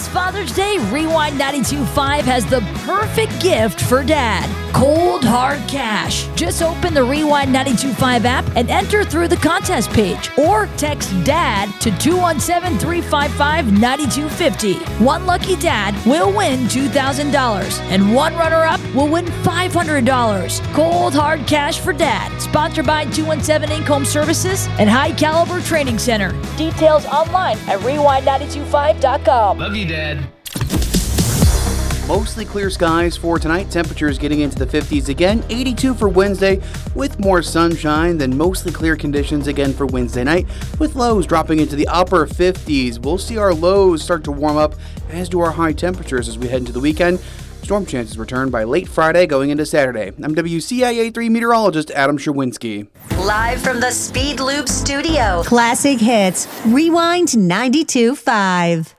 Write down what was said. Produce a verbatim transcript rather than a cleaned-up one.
This Father's Day, Rewind ninety-two point five has the perfect gift for Dad. Cold Hard Cash. Just open the Rewind ninety-two point five app and enter through the contest page. Or text DAD to two one seven, three five five, nine two five zero. One lucky dad will win two thousand dollars. And one runner-up will win five hundred dollars. Cold Hard Cash for Dad. Sponsored by two one seven Inc Home Services and High Caliber Training Center. Details online at rewind nine two five dot com. Love you, Dad. Mostly clear skies for tonight. Temperatures getting into the fifties again. eighty-two for Wednesday with more sunshine. Then mostly clear conditions again for Wednesday night with lows dropping into the upper fifties. We'll see our lows start to warm up, as do our high temperatures as we head into the weekend. Storm chances return by late Friday going into Saturday. I'm W C I A three meteorologist Adam Sherwinski. Live from the Speed Loop studio. Classic hits. Rewind ninety-two point five.